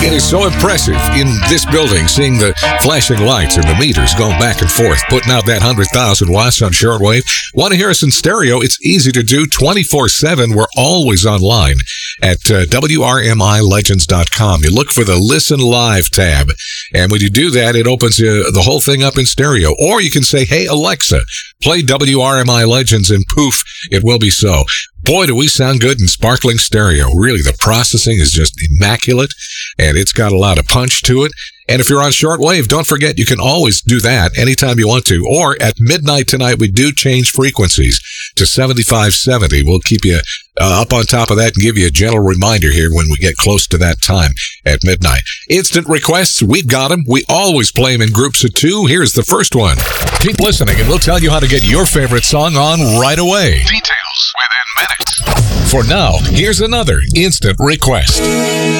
It is so impressive in this building, seeing the flashing lights and the meters going back and forth, putting out that 100,000 watts on shortwave. Want to hear us in stereo? It's easy to do 24/7. We're always online at WRMILegends.com. You look for the Listen Live tab, and when you do that, it opens the whole thing up in stereo. Or you can say, hey, Alexa, play WRMI Legends, and poof, it will be so. Boy, do we sound good in sparkling stereo. Really, the processing is just immaculate, and it's got a lot of punch to it. And if you're on shortwave, don't forget you can always do that anytime you want to. Or at midnight tonight, we do change frequencies to 7570. We'll keep you up on top of that and give you a gentle reminder here when we get close to that time at midnight. Instant requests, we've got them. We always play them in groups of 2. Here's the first one. Keep listening, and we'll tell you how to get your favorite song on right away. Details within minutes. For now, here's another instant request.